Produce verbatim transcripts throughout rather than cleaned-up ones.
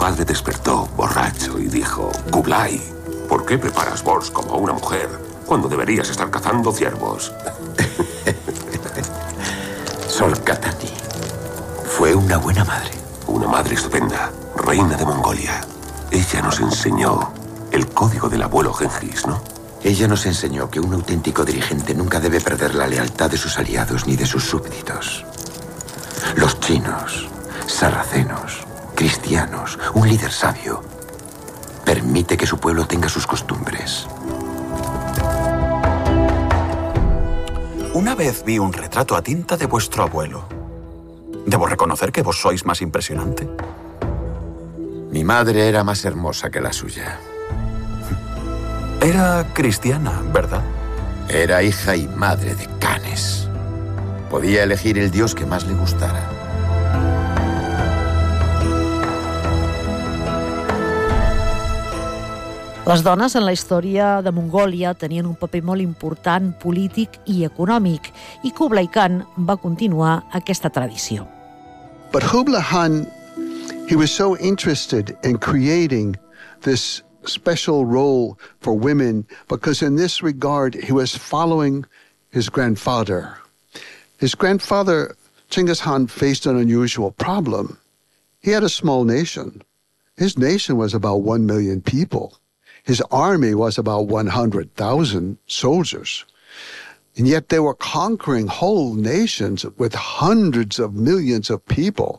padre despertó, borracho, y dijo: Kublai, ¿por qué preparas bors como una mujer cuando deberías estar cazando ciervos? Sol-Khatani fue una buena madre. Una madre estupenda, reina de Mongolia. Ella nos enseñó el código del abuelo Gengis, ¿no? Ella nos enseñó que un auténtico dirigente nunca debe perder la lealtad de sus aliados ni de sus súbditos. Los chinos, sarracenos, cristianos, un líder sabio, permite que su pueblo tenga sus costumbres. Una vez vi un retrato a tinta de vuestro abuelo. Debo reconocer que vos sois más impresionante. Mi madre era más hermosa que la suya. Era cristiana, ¿verdad? Era hija y madre de Canes. Podía elegir el dios que más le gustara. Les dones en la història de Mongòlia tenien un paper molt important polític i econòmic, i Kublai Khan va continuar aquesta tradició. But Kublai Khan, he was so interested in creating this special role for women because in this regard he was following his grandfather. His grandfather, Genghis Khan, faced an unusual problem. He had a small nation. His nation was about one million people. His army was about one hundred thousand soldiers. And yet they were conquering whole nations with hundreds of millions of people.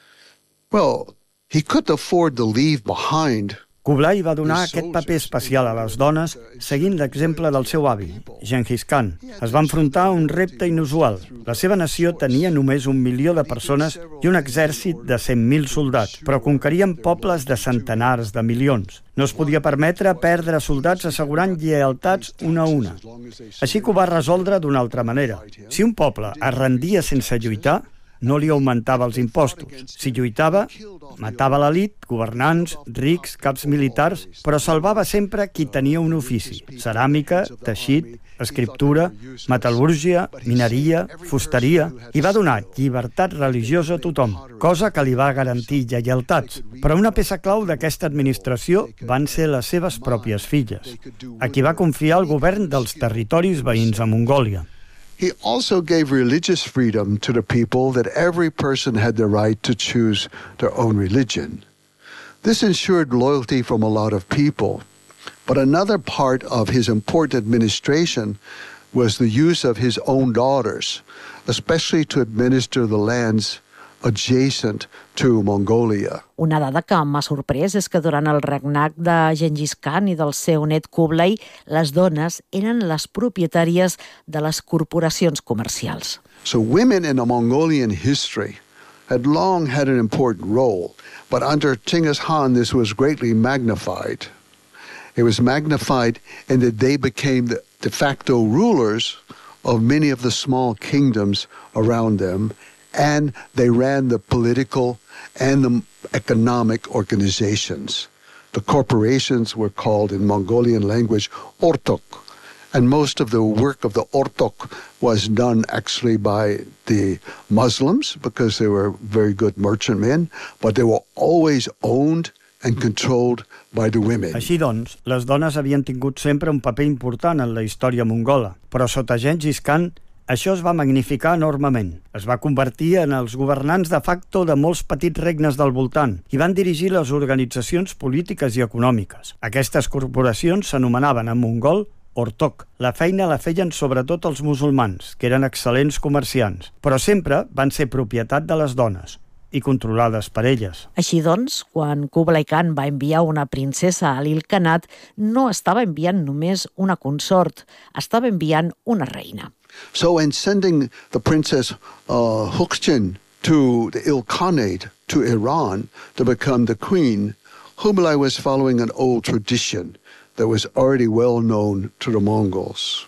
Well, he couldn't afford to leave behind. Kublai va donar aquest paper especial a les dones seguint l'exemple del seu avi, Genghis Khan. Es va enfrontar a un repte inusual. La seva nació tenia només un milió de persones i un exèrcit de cent mil soldats, però conquerien pobles de centenars de milions. No es podia permetre perdre soldats assegurant lleialtats una a una. Així que ho va resoldre d'una altra manera. Si un poble es rendia sense lluitar, no li augmentava els impostos. Si lluitava, matava l'elit, governants, rics, caps militars, però salvava sempre qui tenia un ofici: ceràmica, teixit, escriptura, metal·lúrgia, mineria, fusteria, i va donar llibertat religiosa a tothom, cosa que li va garantir lleialtats. Però una peça clau d'aquesta administració van ser les seves pròpies filles, a qui va confiar el govern dels territoris veïns a Mongòlia. He also gave religious freedom to the people, that every person had the right to choose their own religion. This ensured loyalty from a lot of people. But another part of his important administration was the use of his own daughters, especially to administer the lands adjacent to Mongolia. Una dada que m'ha sorprès és que durant el regnat de Genghis Khan i del seu net Kublai, les dones eren les propietàries de les corporacions comercials. So women in the Mongolian history had long had an important role, but under Genghis Khan this was greatly magnified. It was magnified in that they became the de facto rulers of many of the small kingdoms around them, and they ran the political and the economic organizations. The corporations were called in Mongolian language Ortok, and most of the work of the Ortok was done actually by the Muslims because they were very good merchantmen, but they were always owned and controlled by the women. Així doncs, les dones havien tingut sempre un paper important en la història mongola, però sota Genghis Khan això es va magnificar enormement. Es va convertir en els governants de facto de molts petits regnes del voltant i van dirigir les organitzacions polítiques i econòmiques. Aquestes corporacions s'anomenaven en mongol Ortok. La feina la feien sobretot els musulmans, que eren excel·lents comerciants, però sempre van ser propietat de les dones i controlades per elles. Així doncs, quan Kublai Khan va enviar una princesa a l'Ilkhanat, no estava enviant només una consort, estava enviant una reina. So in sending the princess uh, Hukjin to the Ilkhanate, to Iran, to become the queen, Kublai was following an old tradition that was already well known to the Mongols.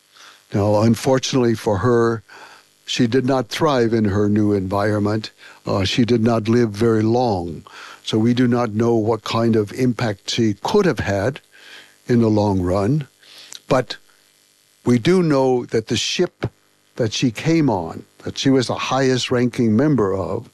Now, unfortunately for her, she did not thrive in her new environment. Uh, she did not live very long. So we do not know what kind of impact she could have had in the long run. But we do know that the ship that she came on, that she was the highest ranking member of,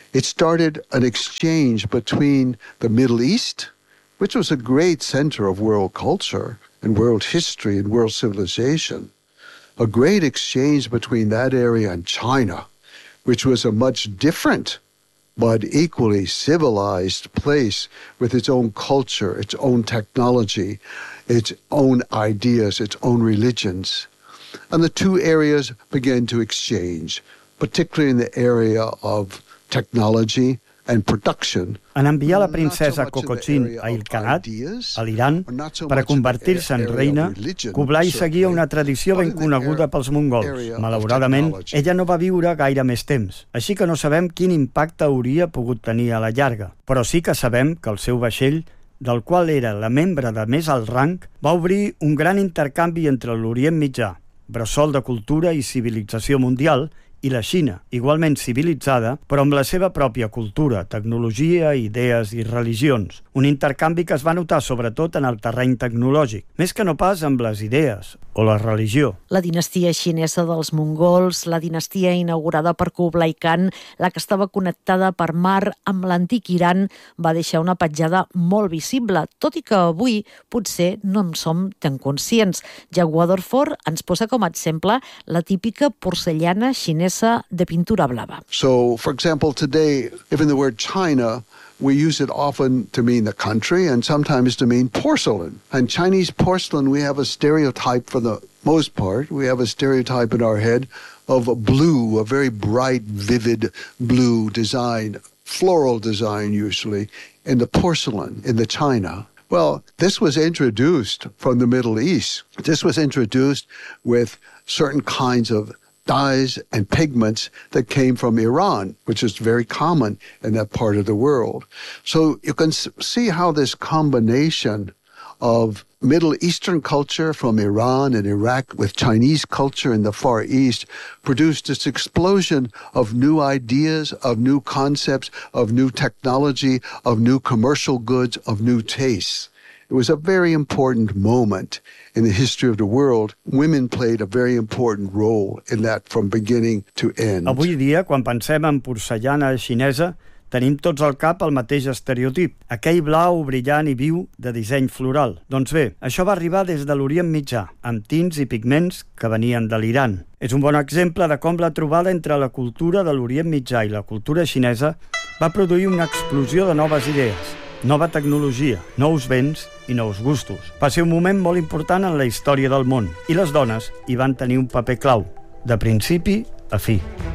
It started an exchange between the Middle East, which was a great center of world culture and world history and world civilization, a great exchange between that area and China, which was a much different but equally civilized place with its own culture, its own technology, its own ideas, its own religions. And the two areas began to exchange, particularly in the area of technology and production. En enviar la princesa Kokochin a Ilkhanat, a l'Iran, per a convertir-se en reina, Kublai seguia una tradició ben coneguda pels mongols. Malauradament, ella no va viure gaire més temps, així que no sabem quin impacte hauria pogut tenir a la llarga. Però sí que sabem que el seu vaixell, del qual era la membre de més alt rang, va obrir un gran intercanvi entre l'Orient Mitjà, bressol de cultura i civilització mundial, i la Xina, igualment civilitzada, però amb la seva pròpia cultura, tecnologia, idees i religions. Un intercanvi que es va notar sobretot en el terreny tecnològic, més que no pas amb les idees o la religió. La dinastia xinesa dels mongols, la dinastia inaugurada per Kublai Khan, la que estava connectada per mar amb l'antic Iran, va deixar una petjada molt visible, tot i que avui potser no en som tan conscients. Jack Waterford ens posa com a exemple la típica porcellana xinesa de pintura blava. So, for example, today, even the word China, we use it often to mean the country and sometimes to mean porcelain. And Chinese porcelain, we have a stereotype for the most part. We have a stereotype in our head of a blue, a very bright, vivid blue design, floral design usually, in the porcelain, in the china. Well, this was introduced from the Middle East. This was introduced with certain kinds of dyes and pigments that came from Iran, which is very common in that part of the world. So you can see how this combination of Middle Eastern culture from Iran and Iraq with Chinese culture in the Far East produced this explosion of new ideas, of new concepts, of new technology, of new commercial goods, of new tastes. It was a very important moment in the history of the world. Women played a very important role in that from beginning to end. Avui dia, quan pensem en porcellana xinesa, tenim tots al cap el mateix estereotip, aquell blau brillant i viu de disseny floral. Doncs bé, això va arribar des de l'Orient Mitjà, amb tints i pigments que venien de l'Iran. És un bon exemple de com la trobada entre la cultura de l'Orient Mitjà i la cultura xinesa va produir una explosió de noves idees, nova tecnologia, nous béns i nous gustos. Va ser un moment molt important en la història del món i les dones hi van tenir un paper clau, de principi a fi.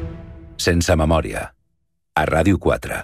Sense memòria, a Ràdio quatre.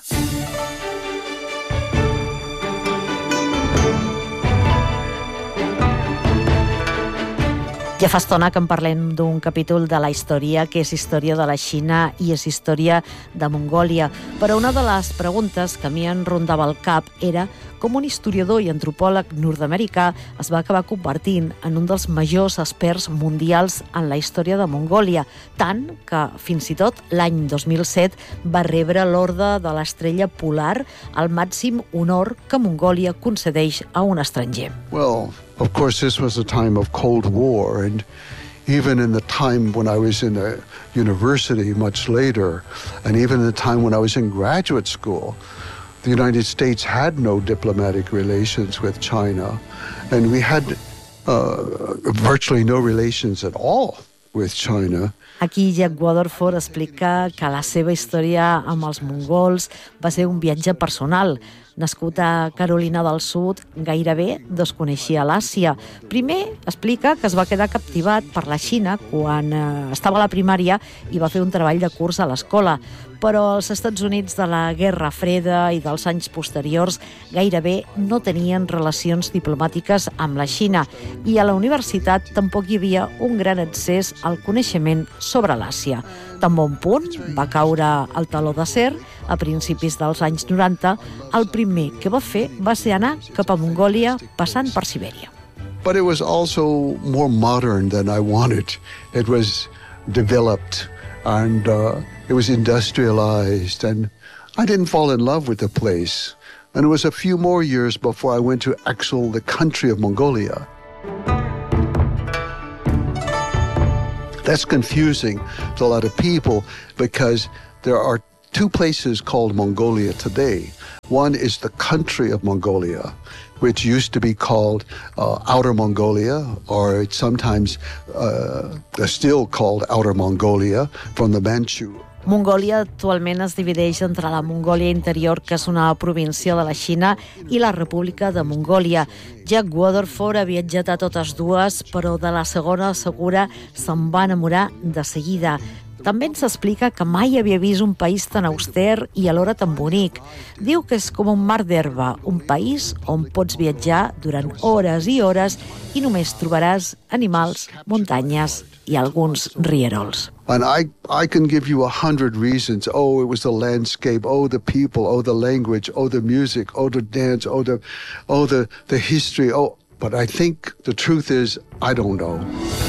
Ja fa estona que en parlem d'un capítol de la història que és història de la Xina i és història de Mongòlia. Però una de les preguntes que a mi em rondava el cap era com un historiador i antropòleg nord-americà es va acabar convertint en un dels majors experts mundials en la història de Mongòlia, tant que fins i tot l'any dos mil set va rebre l'Orde de l'Estrella Polar, el màxim honor que Mongòlia concedeix a un estranger. Well, of course, this was a time of Cold War, and even in the time when I was in a university much later, and even in the time when I was in graduate school, the United States had no diplomatic relations with China, and we had uh, virtually no relations at all with China. Aquí Jack Waterford explica que la seva història amb els mongols va ser un viatge personal. Nascut a Carolina del Sud, gairebé desconeixia l'Àsia. Primer explica que es va quedar captivat per la Xina quan eh, estava a la primària i va fer un treball de curs a l'escola. Però els Estats Units de la Guerra Freda i dels anys posteriors gairebé no tenien relacions diplomàtiques amb la Xina i a la universitat tampoc hi havia un gran accés al coneixement sobre l'Àsia. Tan bon punt va caure el teló d'acer a principis dels anys noranta, el primer que va fer va ser anar cap a Mongòlia passant per Sibèria. But it was also more modern than I wanted. It was developed and uh, it was industrialized, and I didn't fall in love with the place. And it was a few more years before I went to Axel, the country of Mongolia. That's confusing to a lot of people because there are two places called Mongolia today. One is the country of Mongolia, which used to be called uh, Outer Mongolia, or it's sometimes uh, still called Outer Mongolia, from the Manchu. Mongòlia actualment es divideix entre la Mongòlia Interior, que és una província de la Xina, i la República de Mongòlia. Jack Waterford ha viatjat a totes dues, però de la segona assegura se'n va enamorar de seguida. També ens explica que mai havia vist un país tan auster i alhora tan bonic. Diu que és com un mar d'herba, un país on pots viatjar durant hores i hores i només trobaràs animals, muntanyes i alguns rierols. And I, I can give you a hundred reasons. Oh, it was the landscape. Oh, the people. Oh, the language. Oh, the music. Oh, the dance. Oh, the, oh, the, the history. Oh, but I think the truth is, I don't know.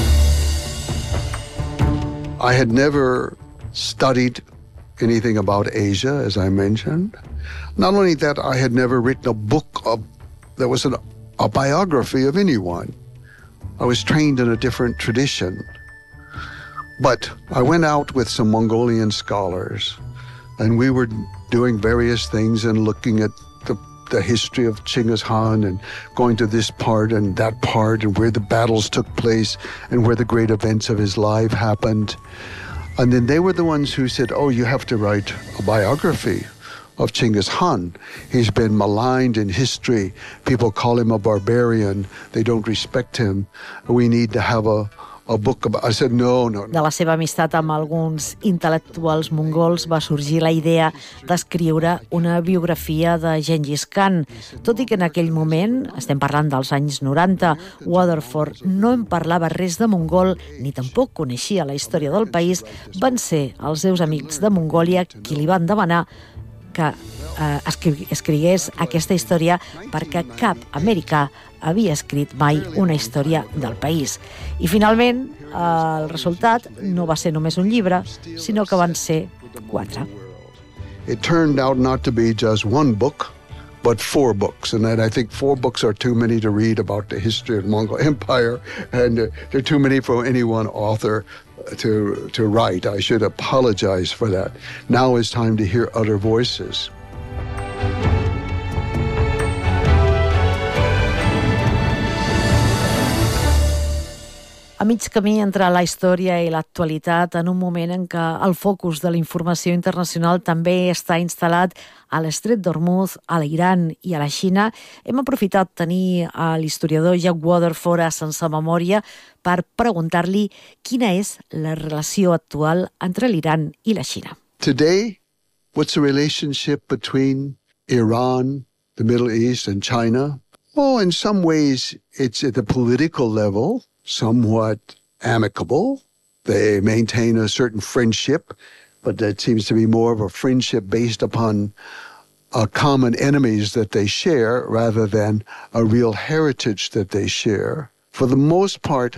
I had never studied anything about Asia, as I mentioned. Not only that, I had never written a book of, that was an, a biography of anyone. I was trained in a different tradition. But I went out with some Mongolian scholars, and we were doing various things and looking at the, the history of Chinggis Khan and going to this part and that part and where the battles took place and where the great events of his life happened. And then they were the ones who said, oh, you have to write a biography of Chinggis Khan. He's been maligned in history. People call him a barbarian. They don't respect him. We need to have a a book about... I said, no, no, no. De la seva amistat amb alguns intel·lectuals mongols va sorgir la idea d'escriure una biografia de Genghis Khan. Tot i que en aquell moment, estem parlant dels anys noranta, Waterford no en parlava res de mongol ni tampoc coneixia la història del país, van ser els seus amics de Mongòlia qui li van demanar que eh, escri escrigués aquesta història perquè cap americà havia escrit mai una història del país. I finalment, eh, el resultat no va ser només un llibre, sinó que van ser quatre. It turned out not to be just one book, but four books. And I think four books are too many to read about the history of the Mongol Empire, and uh, they're too many for any one author to, to write. I should apologize for that. Now it's time to hear other voices. A mig camí entre la història i l'actualitat, en un moment en què el focus de la informació internacional també està instal·lat a l'Estret d'Hormuz, a l'Iran i a la Xina, hem aprofitat tenir a l'historiador Jack Waterford a sense memòria per preguntar-li quina és la relació actual entre l'Iran i la Xina. Today, what's the relationship between Iran, the Middle East, and China? Oh, in some ways, it's at the political level, somewhat amicable. They maintain a certain friendship, but that seems to be more of a friendship based upon uh, common enemies that they share rather than a real heritage that they share. For the most part,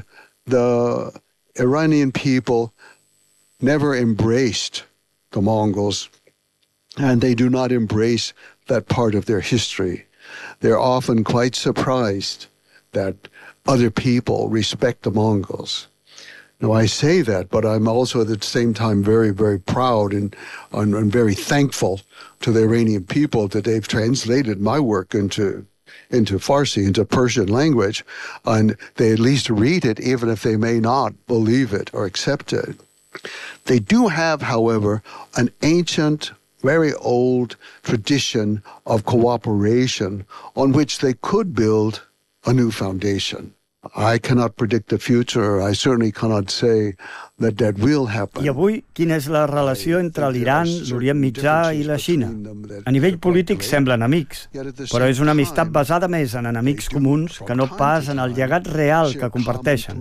the Iranian people never embraced the Mongols, and they do not embrace that part of their history. They're often quite surprised that other people respect the Mongols. Now, I say that, but I'm also at the same time very, very proud and, and, and very thankful to the Iranian people that they've translated my work into, into Farsi, into Persian language, and they at least read it, even if they may not believe it or accept it. They do have, however, an ancient, very old tradition of cooperation on which they could build a new foundation. I cannot predict the future. I certainly cannot say that that will happen. I avui, quina és la relació entre l'Iran, l'Orient Mitjà i la Xina? A nivell polític semblen amics, però és una amistat basada més en enemics comuns que no pas en el llegat real que comparteixen.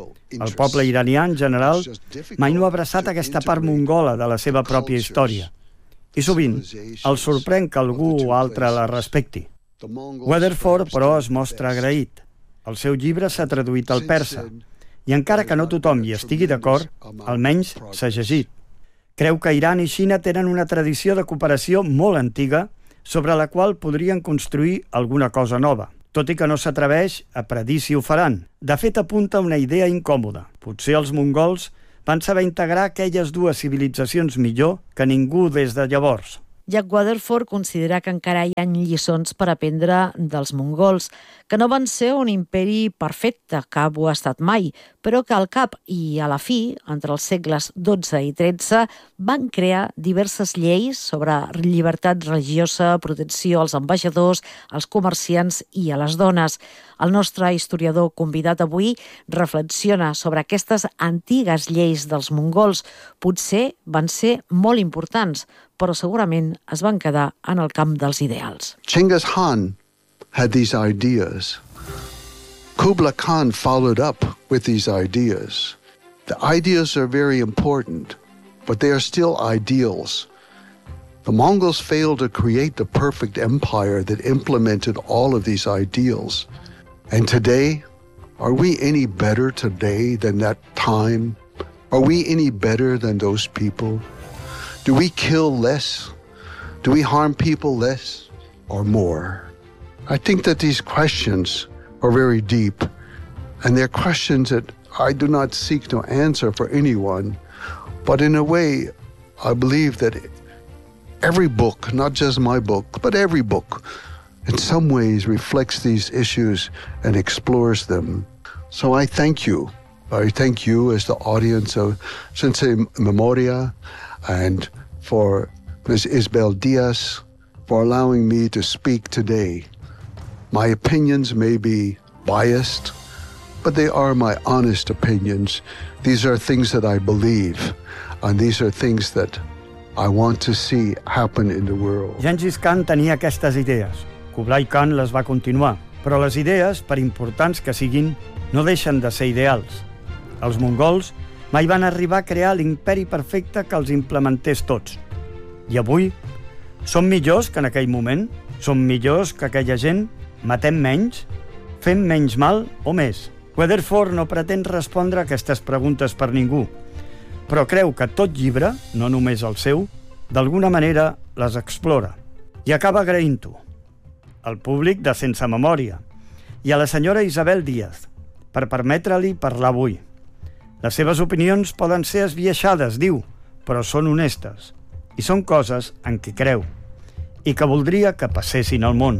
El poble iranià, en general, mai no ha abraçat aquesta part mongola de la seva pròpia història. I sovint els sorprèn que algú altre la respecti. Waterford, però, es mostra agraït. El seu llibre s'ha traduït al persa, i encara que no tothom hi estigui d'acord, almenys s'ha llegit. Creu que Iran i Xina tenen una tradició de cooperació molt antiga sobre la qual podrien construir alguna cosa nova, tot i que no s'atreveix a predir si ho faran. De fet, apunta una idea incòmoda. Potser els mongols van saber integrar aquelles dues civilitzacions millor que ningú des de llavors. Jack Waterford considera que encara hi ha lliçons per aprendre dels mongols, que no van ser un imperi perfecte, cap ho ha estat mai, però que al cap i a la fi, entre els segles dotze i tretze, van crear diverses lleis sobre llibertat religiosa, protecció als ambaixadors, als comerciants i a les dones. El nostre historiador convidat avui reflexiona sobre aquestes antigues lleis dels mongols. Potser van ser molt importants, però segurament es van quedar en el camp dels ideals. Genghis Khan had these ideas. Kublai Khan followed up with these ideas. The ideas are very important, but they are still ideals. The Mongols failed to create the perfect empire that implemented all of these ideals. And today, are we any better today than that time? Are we any better than those people? Do we kill less? Do we harm people less or more? I think that these questions are very deep, and they're questions that I do not seek to answer for anyone, but in a way, I believe that every book, not just my book, but every book, in some ways reflects these issues and explores them. So I thank you. I thank you as the audience of Sensei Memoria, and for Miz Isabel Diaz for allowing me to speak today. My opinions may be biased, but they are my honest opinions. These are things that I believe, and these are things that I want to see happen in the world. Genghis Khan tenia aquestes idees. Kublai Khan les va continuar. Però les idees, per importants que siguin, no deixen de ser ideals. Els mongols mai van arribar a crear l'imperi perfecte que els implementés tots. I avui, som millors que en aquell moment? Som millors que aquella gent? Matem menys? Fem menys mal o més? Waterford no pretén respondre a aquestes preguntes per ningú, però creu que tot llibre, no només el seu, d'alguna manera les explora. I acaba agraint-ho al públic de Sense Memòria i a la senyora Isabel Díaz per permetre-li parlar avui. Les seves opinions poden ser esbiaixades, diu, però són honestes i són coses en què creu i que voldria que passessin al món.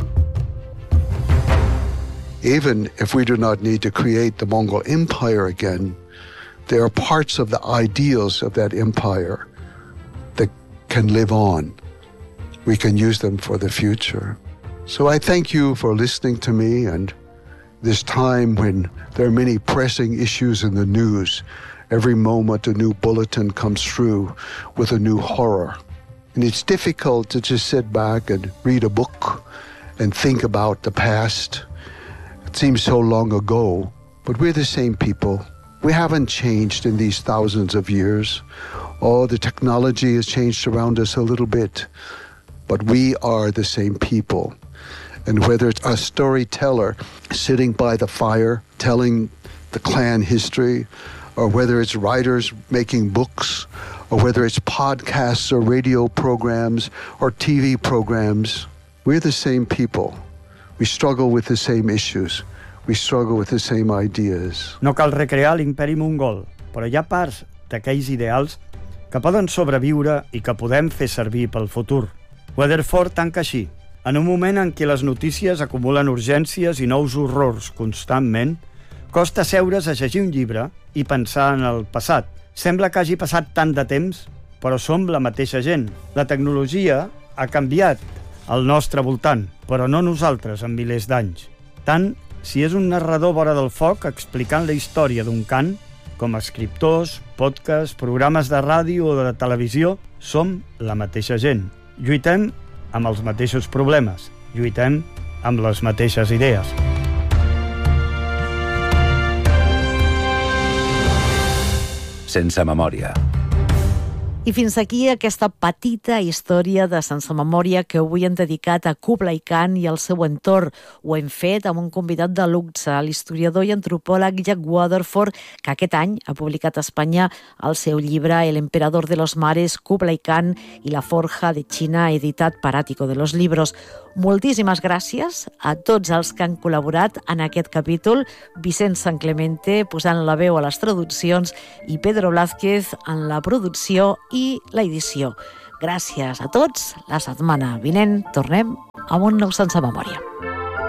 Even if we do not need to create the Mongol Empire again, there are parts of the ideals of that empire that can live on. We can use them for the future. So I thank you for listening to me, and this time when there are many pressing issues in the news, every moment a new bulletin comes through with a new horror. And it's difficult to just sit back and read a book and think about the past. It seems so long ago, but we're the same people. We haven't changed in these thousands of years. Oh, the technology has changed around us a little bit, but we are the same people. And whether it's a storyteller sitting by the fire telling the clan history, or whether it's writers making books, or whether it's podcasts or radio programs or T V programs, we're the same people. We struggle with the same issues. We struggle with the same ideas. No cal recrear l'imperi mongol, però hi ha parts d'aquells ideals que poden sobreviure i que podem fer servir pel futur. Waterford tanca així. En un moment en què les notícies acumulen urgències i nous horrors constantment, costa seure's a llegir un llibre i pensar en el passat. Sembla que hagi passat tant de temps, però som la mateixa gent. La tecnologia ha canviat al nostre voltant, però no nosaltres en milers d'anys. Tant si és un narrador vora del foc explicant la història d'un cant, com a escriptors, podcasts, programes de ràdio o de televisió, som la mateixa gent. Lluitem amb els mateixos problemes, lluitem amb les mateixes idees. Sense Memòria. I fins aquí aquesta petita història de Sense Memòria que avui hem dedicat a Kublai Khan i el seu entorn. Ho hem fet amb un convidat de luxe, l'historiador i antropòleg Jack Waterford, que aquest any ha publicat a Espanya el seu llibre El emperador de los mares, Kublai Khan i la forja de Xina, editat per Ático de los Libros. Moltíssimes gràcies a tots els que han col·laborat en aquest capítol. Vicent San Clemente posant la veu a les traduccions i Pedro Blázquez en la producció i l'edició. Gràcies a tots. La setmana vinent tornem amb un nou Sense Memòria.